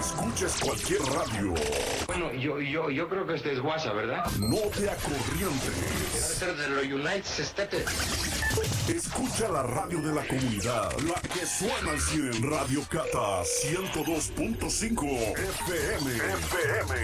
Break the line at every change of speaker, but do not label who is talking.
escuches cualquier radio.
Bueno, yo creo que este es WhatsApp, ¿verdad?
No te acorrientes.
Debe ser de los United States.
Escucha la radio de la comunidad, la que suena al 100 en Radio Cata 102.5 FM.